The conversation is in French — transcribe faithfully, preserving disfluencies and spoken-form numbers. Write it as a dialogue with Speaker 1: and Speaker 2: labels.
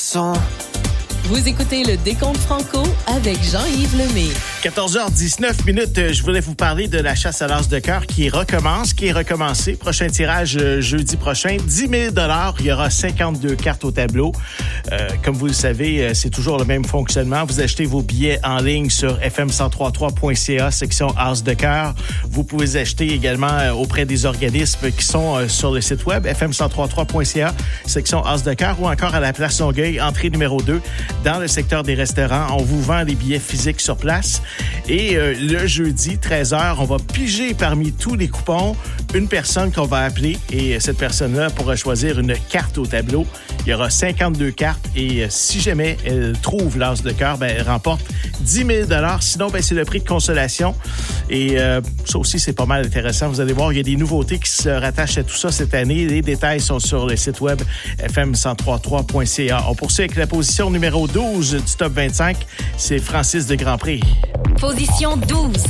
Speaker 1: son.
Speaker 2: Vous écoutez le Décompte Franco avec Jean-Yves Lemay.
Speaker 3: quatorze heures dix-neuf minutes, je voulais vous parler de la chasse à l'as de cœur qui recommence, qui est recommencée. Prochain tirage euh, jeudi prochain, dix mille dollars. Il y aura cinquante-deux cartes au tableau. Euh, comme vous le savez, c'est toujours le même fonctionnement. Vous achetez vos billets en ligne sur f m cent trois trois point c a, section as de cœur. Vous pouvez les acheter également auprès des organismes qui sont sur le site web f m cent trois trois point c a, section as de cœur, ou encore à la place Longueuil, entrée numéro deux, dans le secteur des restaurants. On vous vend les billets physiques sur place. Et euh, le jeudi, treize heures, on va piger parmi tous les coupons une personne qu'on va appeler. Et cette personne-là pourra choisir une carte au tableau. Il y aura cinquante-deux cartes. Et euh, si jamais elle trouve l'as de cœur, ben, elle remporte dix mille dollars. Sinon, ben, c'est le prix de consolation. Et euh, ça aussi, c'est pas mal intéressant. Vous allez voir, il y a des nouveautés qui se rattachent à tout ça cette année. Les détails sont sur le site web f m cent trois trois point c a. On poursuit avec la position numéro douze du top vingt-cinq. C'est Francis de Grandpré.
Speaker 2: Position douze.